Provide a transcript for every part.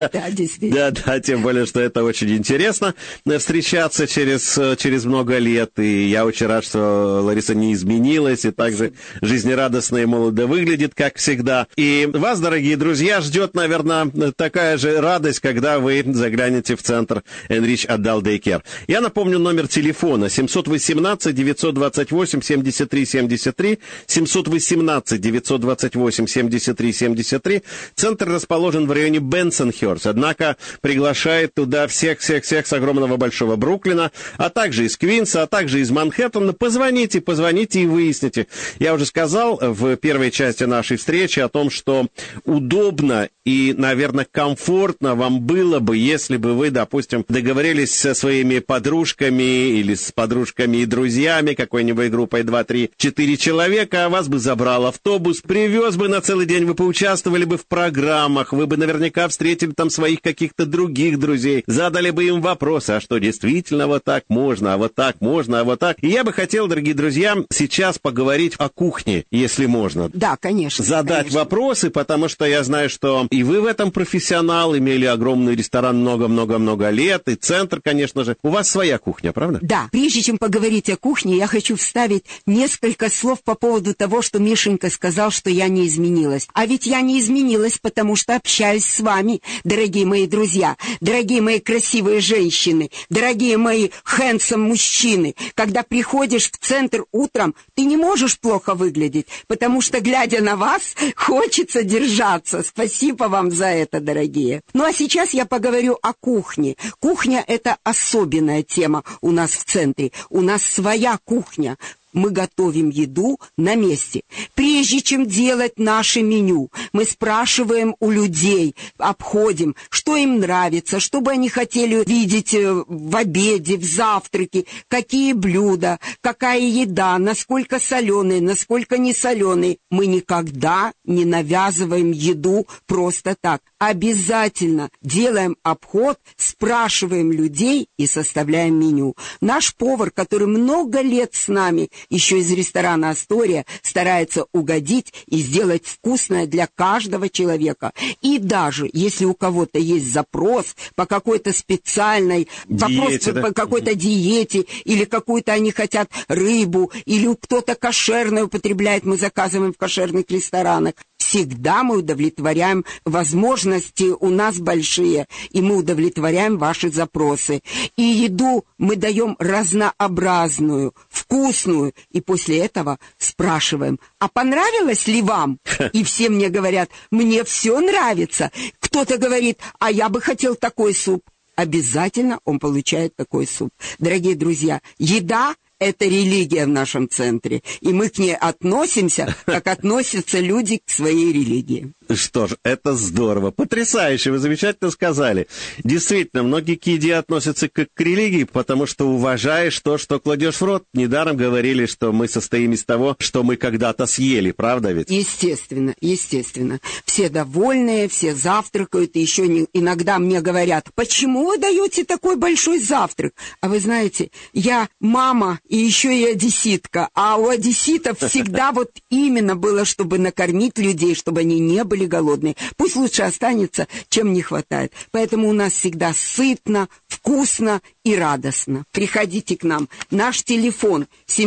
Да, действительно. Да, тем более, что это очень интересно встречаться через много лет. И я очень рад, что Лариса не изменилась и также жизнерадостно и молодо выглядит, как всегда. И вас, дорогие друзья, ждет, наверное, такая же радость, когда вы заглянете в центр Enrich Adult Daycare. Я напомню номер телефона 718-928-73-73, 718-928-73-73. Центр расположен в районе Бенсон-Хёрст. Однако приглашает туда всех с огромного большого Бруклина, а также из Квинса, а также из Манхэттена. Позвоните и выясните. Я уже сказал в первой части нашей встречи о том, что удобно и, наверное, комфортно вам было бы, если бы вы, допустим, договорились со своими подружками или с подружками и друзьями, какой-нибудь группой 2, 3, 4 человека, а вас бы забрал автобус, привез бы на целый день, вы поучаствовали бы в программах, вы бы наверняка встретили там своих каких-то других друзей, задали бы им вопросы, а что, действительно вот так можно, а вот так можно, а вот так. И я бы хотел, дорогие друзья, сейчас поговорить о кухне, если можно. Да, конечно. Задать вопросы, потому что я знаю, что и вы в этом профессионал, имели огромный ресторан много-много-много лет, и центр, конечно же. У вас своя кухня, правда? Да. Прежде чем поговорить о кухне, я хочу вставить несколько слов по поводу того, что Мишенька сказал, что я не изменилась. А ведь я не изменилась, потому что общаюсь с вами, дорогие мои друзья, дорогие мои красивые женщины, дорогие мои handsome мужчины. Когда приходишь в центр утром, ты не можешь плохо выглядеть, потому что, глядя на вас, хочется держаться. Спасибо вам за это, дорогие. Ну а сейчас я поговорю о кухне. Кухня — это особенная тема у нас в центре. У нас своя кухня. Мы готовим еду на месте. Прежде чем делать наше меню, мы спрашиваем у людей, обходим, что им нравится, что бы они хотели видеть в обеде, в завтраке, какие блюда, какая еда, насколько соленые, насколько не соленые. Мы никогда не навязываем еду просто так. Обязательно делаем обход, спрашиваем людей и составляем меню. Наш повар, который много лет с нами, еще из ресторана «Астория», старается угодить и сделать вкусное для каждого человека. И даже если у кого-то есть запрос по какой-то специальной диете, по какой-то диете, или какую-то они хотят рыбу, или кто-то кошерное употребляет, мы заказываем в кошерных ресторанах. Всегда мы удовлетворяем, возможности у нас большие, и мы удовлетворяем ваши запросы. И еду мы даем разнообразную, вкусную, и после этого спрашиваем, а понравилось ли вам? И все мне говорят, мне все нравится. Кто-то говорит, а я бы хотел такой суп. Обязательно он получает такой суп. Дорогие друзья, еда — это религия в нашем центре, и мы к ней относимся, как относятся люди к своей религии. Что ж, это здорово, потрясающе, вы замечательно сказали. Действительно, многие к еде относятся как к религии, потому что уважаешь то, что кладешь в рот. Недаром говорили, что мы состоим из того, что мы когда-то съели, правда ведь? Естественно, естественно. Все довольные, все завтракают, и еще иногда мне говорят, почему вы даете такой большой завтрак? А вы знаете, я мама и еще и одесситка, а у одесситов всегда вот именно было, чтобы накормить людей, чтобы они не были голодные. Пусть лучше останется, чем не хватает. Поэтому у нас всегда сытно, вкусно и радостно. Приходите к нам. Наш телефон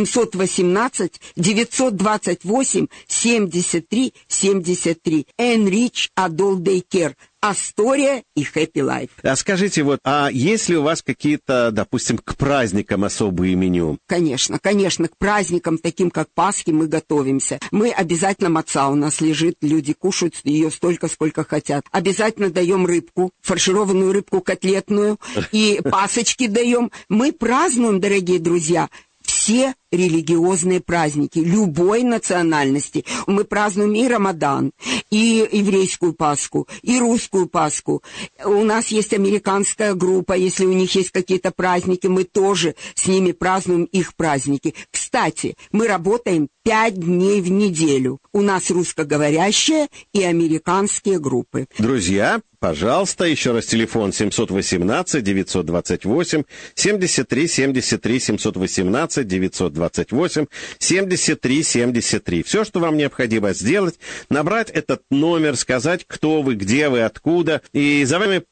718-928-73-73. Enrich Adult Daycare. Астория и Happy Life. А скажите, а есть ли у вас какие-то, допустим, к праздникам особые меню? Конечно, к праздникам, таким как Пасхи, мы готовимся. Мы обязательно маца у нас лежит, люди кушают ее столько, сколько хотят. Обязательно даем рыбку, фаршированную рыбку котлетную, и пасочки даем. Мы празднуем, дорогие друзья, все религиозные праздники, любой национальности. Мы празднуем и Рамадан, и еврейскую Пасху, и русскую Пасху. У нас есть американская группа, если у них есть какие-то праздники, мы тоже с ними празднуем их праздники. Кстати, мы работаем 5 дней в неделю. У нас русскоговорящие и американские группы. Друзья, пожалуйста, еще раз телефон 718-928-73-73, 718-928-73-73. Все, что вам необходимо сделать, набрать этот номер, сказать, кто вы, где вы, откуда, и за вами